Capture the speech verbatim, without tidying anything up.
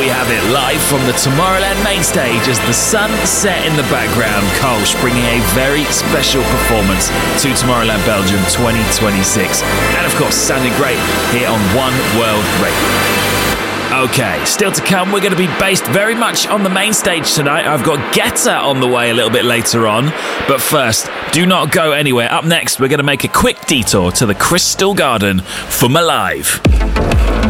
we have it, live from the Tomorrowland main stage as the sun set in the background. Kolsch bringing a very special performance to Tomorrowland Belgium twenty twenty-six. And of course, sounding great here on One World Radio. Okay, still to come, we're going to be based very much on the main stage tonight. I've got Guetta on the way a little bit later on. But first, do not go anywhere. Up next, we're going to make a quick detour to the Crystal Garden for Alive.